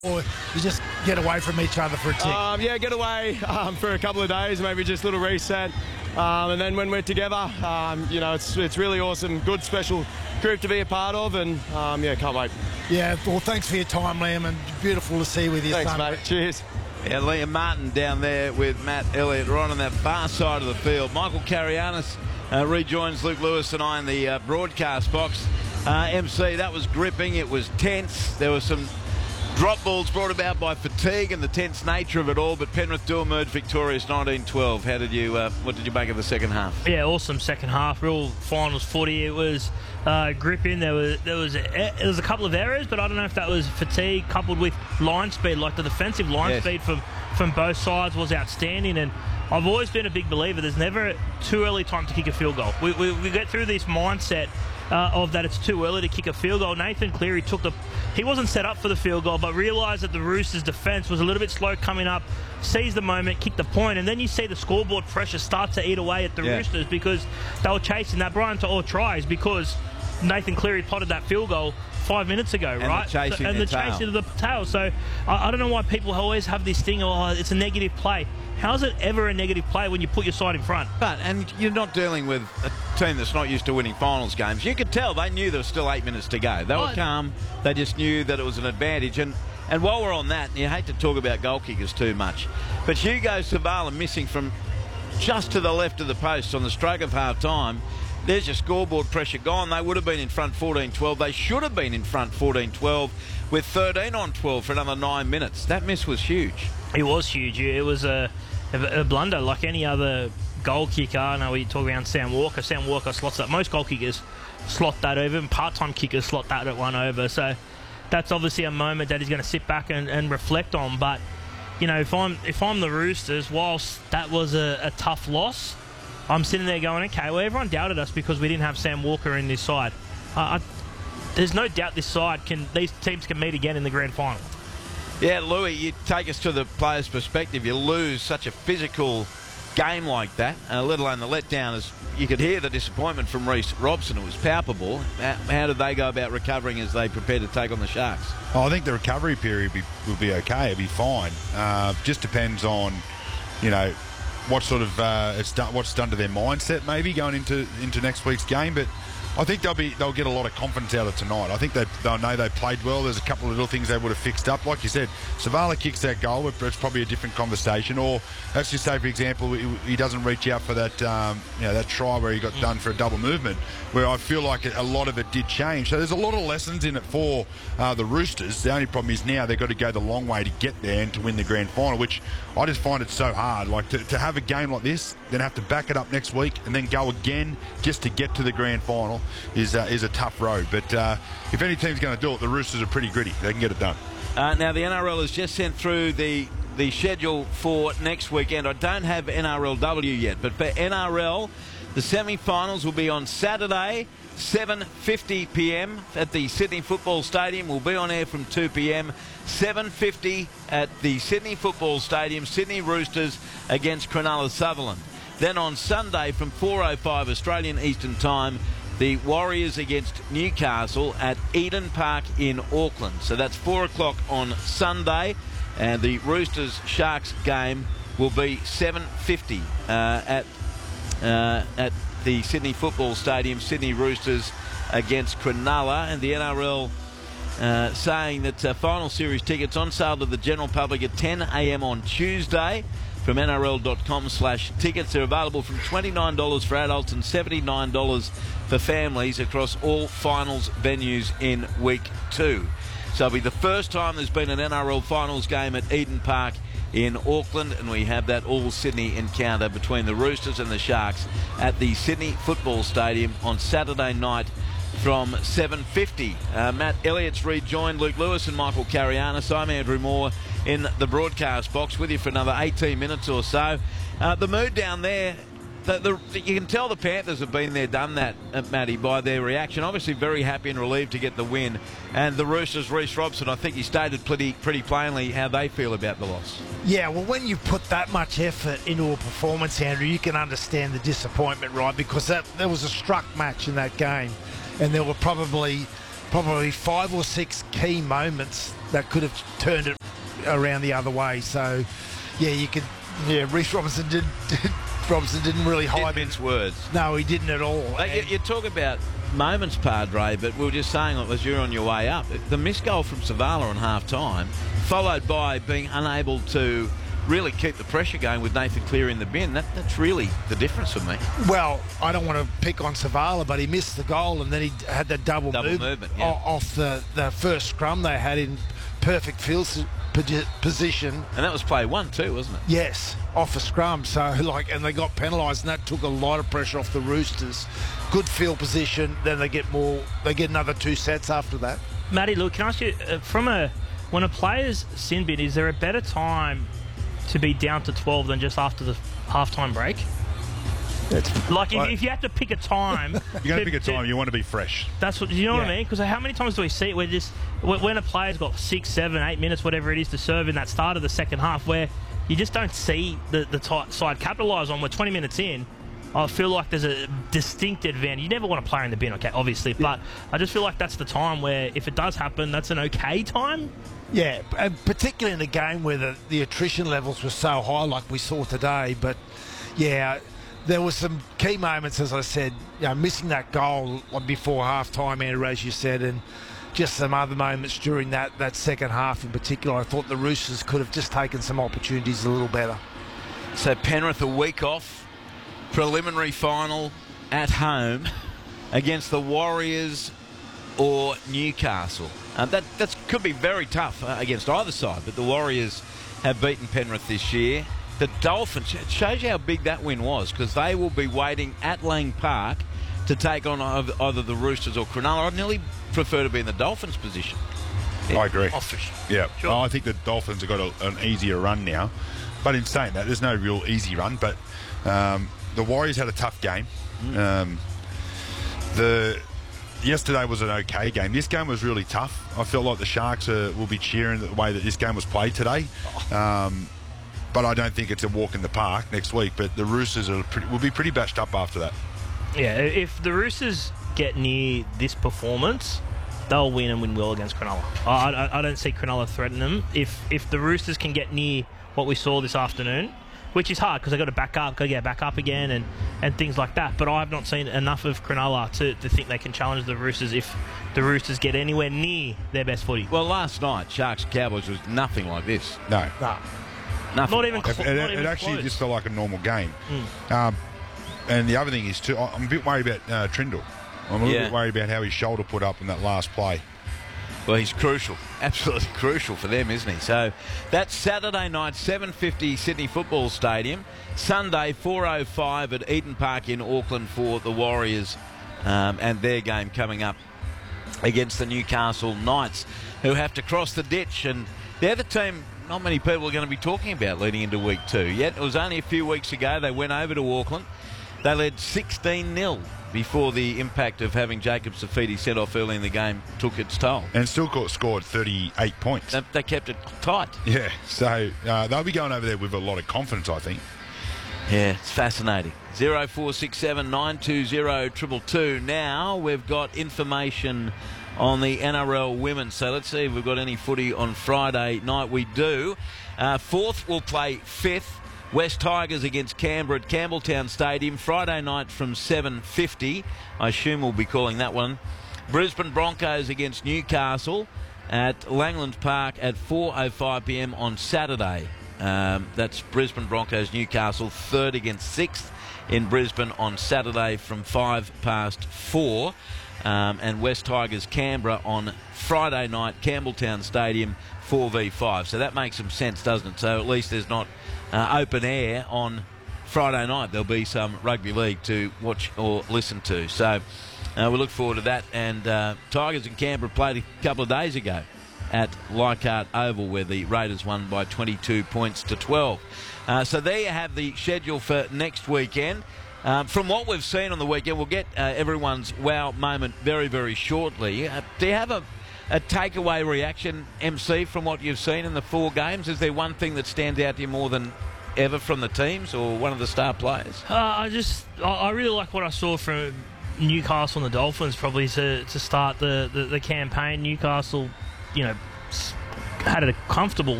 or you just get away from each other for a tick? Yeah, get away for a couple of days, maybe just a little reset. And then when we're together, it's really awesome. Good special group to be a part of, and can't wait. Yeah, well, thanks for your time, Liam, and beautiful to see you with your Thanks, son. mate. Cheers. Yeah, Liam Martin down there with Matt Elliott right on that far side of the field. Michael Carianis rejoins Luke Lewis and I in the broadcast box. MC, that was gripping. It was tense. There were some drop balls brought about by fatigue and the tense nature of it all, but Penrith do emerge victorious 19-12. How did you, what did you make of the second half? Yeah, awesome second half. Real finals footy. It was gripping. There was a couple of errors, but I don't know if that was fatigue coupled with line speed. Like the defensive line speed from both sides was outstanding, and I've always been a big believer there's never too early time to kick a field goal. We get through this mindset of that it's too early to kick a field goal. Nathan Cleary he wasn't set up for the field goal, but realised that the Roosters' defence was a little bit slow coming up, seized the moment, kicked the point, and then you see the scoreboard pressure start to eat away at the Roosters because they were chasing that. Brian To'o tries because Nathan Cleary plotted that field goal 5 minutes ago, and right? Chasing of the tail. So I don't know why people always have this thing, it's a negative play. How is it ever a negative play when you put your side in front? And you're not dealing with a team that's not used to winning finals games. You could tell they knew there was still 8 minutes to go. They were calm. They just knew that it was an advantage. And while we're on that, and you hate to talk about goal kickers too much, but Hugo Savala missing from just to the left of the post on the stroke of half-time. There's your scoreboard pressure gone. They would have been in front 14-12. They should have been in front 14-12 with 13 on 12 for another 9 minutes. That miss was huge. It was huge. It was a blunder like any other goal kicker. I know we talk around Sam Walker. Sam Walker slots that. Most goal kickers slot that over, and part-time kickers slot that at one over. So that's obviously a moment that he's going to sit back and reflect on. But, you know, if I'm the Roosters, whilst that was a tough loss, I'm sitting there going, okay, well, everyone doubted us because we didn't have Sam Walker in this side. There's no doubt these teams can meet again in the grand final. Yeah, Louis, you take us to the player's perspective. You lose such a physical game like that, let alone the letdown. As you could hear the disappointment from Reece Robson. It was palpable. How did they go about recovering as they prepare to take on the Sharks? I think the recovery period will be okay. It'll be fine. Just depends on, what sort of what's done to their mindset maybe going into next week's game. But I think they'll get a lot of confidence out of tonight. I think they'll know they played well. There's a couple of little things they would have fixed up. Like you said, Savala kicks that goal, it's probably a different conversation. Or let's just say, for example, he doesn't reach out for that that try where he got done for a double movement, where I feel like a lot of it did change. So there's a lot of lessons in it for the Roosters. The only problem is now they've got to go the long way to get there and to win the grand final, which I just find it so hard. Like to have a game like this, then have to back it up next week and then go again just to get to the grand final is a tough road. But if any team's going to do it, the Roosters are pretty gritty. They can get it done. Now the NRL has just sent through the schedule for next weekend. I don't have NRLW yet, but for NRL, the semi-finals will be on Saturday, 7:50 p.m. at the Sydney Football Stadium. We'll be on air from 2 p.m. 7:50 at the Sydney Football Stadium, Sydney Roosters against Cronulla Sutherland. Then on Sunday from 4:05 Australian Eastern Time, the Warriors against Newcastle at Eden Park in Auckland. So that's 4 o'clock on Sunday, and the Roosters-Sharks game will be 7:50 at the Sydney Football Stadium, Sydney Roosters against Cronulla. And the NRL saying that final series tickets on sale to the general public at 10 a.m. on Tuesday from nrl.com/tickets. They're available from $29 for adults and $79 for families across all finals venues in week 2. So it'll be the first time there's been an NRL finals game at Eden Park in Auckland, and we have that all-Sydney encounter between the Roosters and the Sharks at the Sydney Football Stadium on Saturday night from 7:50. Matt Elliott's rejoined Luke Lewis and Michael Carianis. I'm Andrew Moore in the broadcast box with you for another 18 minutes or so. The mood down there, you can tell the Panthers have been there, done that, Matty, by their reaction. Obviously very happy and relieved to get the win. And the Roosters, Reece Robson, I think he stated pretty plainly how they feel about the loss. Yeah, well, when you put that much effort into a performance, Andrew, you can understand the disappointment, right? Because there was a struck match in that game, and there were probably probably 5 or 6 key moments that could have turned it around the other way. So, yeah, Reece Robinson didn't really hide. Didn't mince words. No, he didn't at all. You talk about moments, Padre, but we were just saying as you're on your way up, the missed goal from Savala on half-time, followed by being unable to really keep the pressure going with Nathan Cleary in the bin. That's really the difference for me. Well, I don't want to pick on Savala, but he missed the goal and then he had the double movement off the first scrum they had in perfect field position. And that was play 1 too, wasn't it? Yes, off a scrum. So, and they got penalised, and that took a lot of pressure off the Roosters. Good field position, then they get another 2 sets after that. Matty, look, can I ask you, when a player's sin bin, is there a better time to be down to 12 than just after the halftime break? If you have to pick a time, you're going to pick a time. You want to be fresh. That's what you know what I mean. Because how many times do we see it where when a player's got 6, 7, 8 minutes, whatever it is, to serve in that start of the second half, where you just don't see the side capitalise on. We're 20 minutes in. I feel like there's a distinct advantage. You never want a player in the bin, okay, obviously, but I just feel like that's the time where, if it does happen, that's an okay time. Yeah, and particularly in a game where the attrition levels were so high, like we saw today. But yeah, there were some key moments, as I said, missing that goal before half-time, Andrew, as you said, and just some other moments during that second half in particular. I thought the Roosters could have just taken some opportunities a little better. So Penrith a week off, preliminary final at home against the Warriors or Newcastle. That could be very tough against either side, but the Warriors have beaten Penrith this year. The Dolphins, it shows you how big that win was, because they will be waiting at Lang Park to take on either the Roosters or Cronulla. I'd nearly prefer to be in the Dolphins' position. I agree. Yeah. Sure. I think the Dolphins have got an easier run now. But in saying that, there's no real easy run. But the Warriors had a tough game. Yesterday was an okay game. This game was really tough. I felt like the Sharks will be cheering the way that this game was played today. But I don't think it's a walk in the park next week. But the Roosters will be pretty bashed up after that. Yeah, if the Roosters get near this performance, they'll win and win well against Cronulla. I don't see Cronulla threaten them. If the Roosters can get near what we saw this afternoon, which is hard because they've got to back up, got to get back up again and things like that. But I've not seen enough of Cronulla to think they can challenge the Roosters if the Roosters get anywhere near their best footy. Well, last night, Sharks-Cowboys was nothing like this. No. Nothing. Not even It actually close. just felt like a normal game. And the other thing is, too, I'm a bit worried about Trindle. I'm a little bit worried about how his shoulder put up in that last play. Well, he's crucial. Absolutely crucial for them, isn't he? So that's Saturday night, 7:50 Sydney Football Stadium. Sunday, 4:05 at Eden Park in Auckland for the Warriors and their game coming up against the Newcastle Knights, who have to cross the ditch. And they're the team not many people are going to be talking about leading into week 2. Yet it was only a few weeks ago they went over to Auckland. They led 16-0 before the impact of having Jacob Safidi set off early in the game took its toll. And still scored 38 points. They kept it tight. Yeah, so they'll be going over there with a lot of confidence, I think. Yeah, it's fascinating. 0467 920 222. Now we've got information on the NRL women. So let's see if we've got any footy on Friday night. We do. Fourth will play fifth. West Tigers against Canberra at Campbelltown Stadium Friday night from 7:50. I assume we'll be calling that one. Brisbane Broncos against Newcastle at Langland Park at 4:05 p.m. on Saturday. That's Brisbane Broncos Newcastle, third against sixth in Brisbane on Saturday from 4:05. And West Tigers Canberra on Friday night, Campbelltown Stadium, 4v5. So that makes some sense, doesn't it? So at least there's not open air on Friday night. There'll be some rugby league to watch or listen to. So we look forward to that. And Tigers and Canberra played a couple of days ago at Leichhardt Oval, where the Raiders won by 22 points to 12. So there you have the schedule for next weekend. From what we've seen on the weekend, we'll get everyone's wow moment very, very shortly. Do you have a takeaway reaction, MC, from what you've seen in the 4 games? Is there one thing that stands out to you more than ever from the teams, or one of the star players? I really like what I saw from Newcastle and the Dolphins probably to start the campaign. Newcastle, had a comfortable